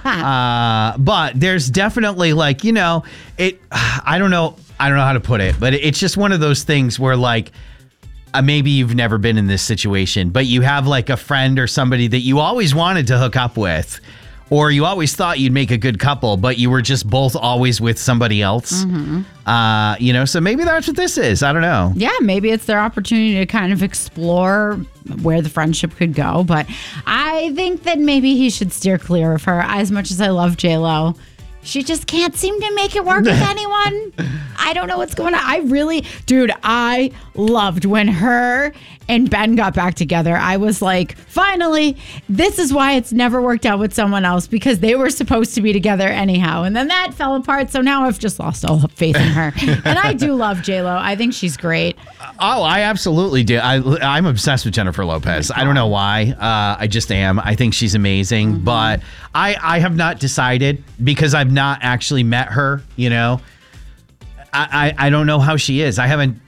But there's definitely like, I don't know how to put it, but it's just one of those things where like, maybe you've never been in this situation, but you have like a friend or somebody that you always wanted to hook up with, or you always thought you'd make a good couple, but you were just both always with somebody else. Mm-hmm. So maybe that's what this is. I don't know. Yeah, maybe it's their opportunity to kind of explore where the friendship could go. But I think that maybe he should steer clear of her. As much as I love J-Lo, she just can't seem to make it work with anyone. I don't know what's going on. I loved when her and Ben got back together. I was like, finally, this is why it's never worked out with someone else, because they were supposed to be together anyhow. And then that fell apart. So now I've just lost all faith in her. And I do love J-Lo. I think she's great. Oh, I absolutely do. I'm obsessed with Jennifer Lopez. I don't know why. I just am. I think she's amazing. Mm-hmm. But I have not decided, because I've not actually met her, I don't know how she is.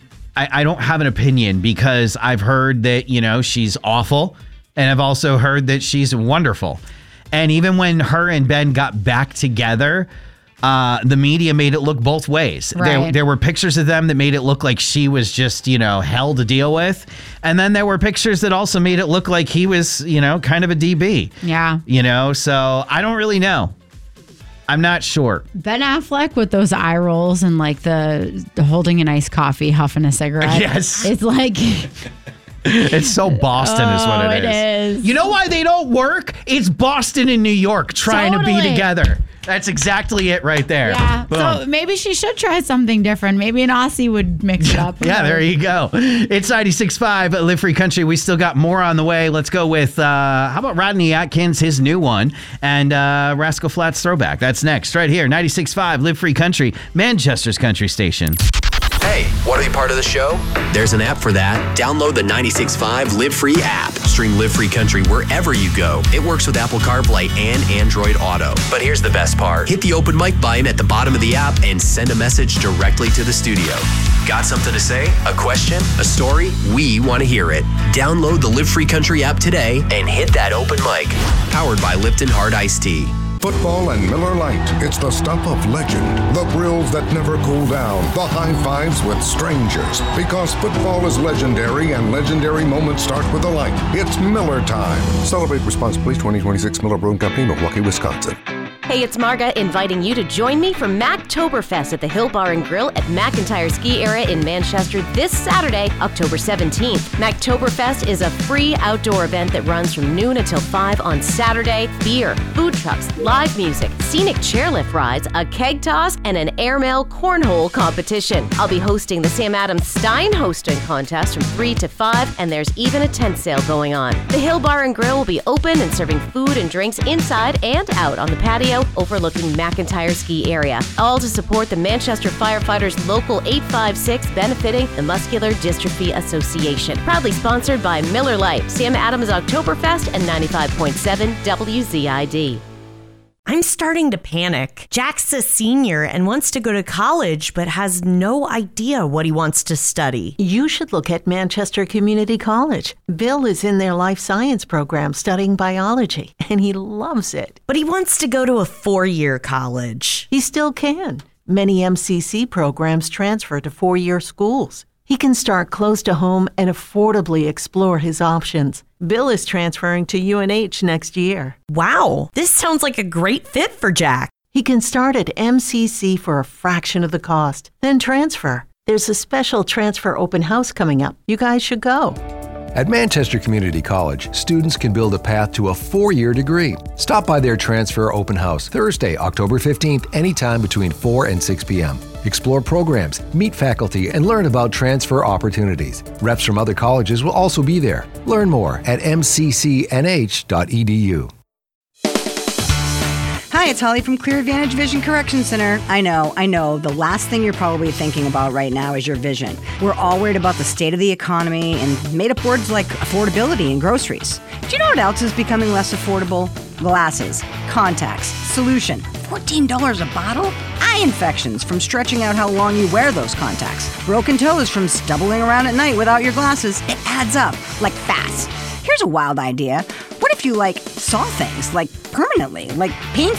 I don't have an opinion, because I've heard that, she's awful. And I've also heard that she's wonderful. And even when her and Ben got back together, the media made it look both ways. Right. There were pictures of them that made it look like she was just, hell to deal with. And then there were pictures that also made it look like he was, kind of a DB. Yeah. So I don't really know. I'm not sure. Ben Affleck with those eye rolls and like the holding an iced coffee, huffing a cigarette. Yes. It's like... It's so Boston is what it is. It is. You know why they don't work? It's Boston and New York trying to be together. That's exactly it right there. Yeah. Boom. So maybe she should try something different. Maybe an Aussie would mix it up. Yeah, there you go. It's 96.5 Live Free Country. We still got more on the way. Let's go with, how about Rodney Atkins, his new one, and Rascal Flatts Throwback. That's next, right here. 96.5 Live Free Country, Manchester's country station. Hey, want to be part of the show? There's an app for that. Download the 96.5 Live Free app. Stream Live Free Country wherever you go. It works with Apple CarPlay and Android Auto. But here's the best part. Hit the open mic button at the bottom of the app and send a message directly to the studio. Got something to say? A question? A story? We want to hear it. Download the Live Free Country app today and hit that open mic. Powered by Lipton Hard Iced Tea. Football and Miller Lite. It's the stuff of legend. The thrills that never cool down. The high fives with strangers. Because football is legendary and legendary moments start with a light. It's Miller time. Celebrate responsibly. 2026 Miller Brewing Company, Milwaukee, Wisconsin. Hey, it's Marga inviting you to join me for Mactoberfest at the Hill Bar and Grill at McIntyre Ski Area in Manchester this Saturday, October 17th. Mactoberfest is a free outdoor event that runs from noon until 5 on Saturday. Beer, food trucks, live music, scenic chairlift rides, a keg toss, and an airmail cornhole competition. I'll be hosting the Sam Adams Stein Hosting Contest from 3 to 5, and there's even a tent sale going on. The Hill Bar and Grill will be open and serving food and drinks inside and out on the patio overlooking McIntyre Ski Area. All to support the Manchester Firefighters Local 856 benefiting the Muscular Dystrophy Association. Proudly sponsored by Miller Lite, Sam Adams Oktoberfest, and 95.7 WZID. I'm starting to panic. Jack's a senior and wants to go to college, but has no idea what he wants to study. You should look at Manchester Community College. Bill is in their life science program studying biology, and he loves it. But he wants to go to a 4-year college. He still can. Many MCC programs transfer to 4-year schools. He can start close to home and affordably explore his options. Bill is transferring to UNH next year. Wow, this sounds like a great fit for Jack. He can start at MCC for a fraction of the cost, then transfer. There's a special transfer open house coming up. You guys should go. At Manchester Community College, students can build a path to a 4-year degree. Stop by their transfer open house Thursday, October 15th, anytime between 4 and 6 p.m. Explore programs, meet faculty, and learn about transfer opportunities. Reps from other colleges will also be there. Learn more at mccnh.edu. Hi, it's Holly from Clear Advantage Vision Correction Center. I know. The last thing you're probably thinking about right now is your vision. We're all worried about the state of the economy and made up words like affordability and groceries. Do you know what else is becoming less affordable? Glasses, contacts, solution. $14 a bottle? Eye infections from stretching out how long you wear those contacts. Broken toes from stumbling around at night without your glasses. It adds up, like fast. Here's a wild idea. What if you, saw things, permanently, paint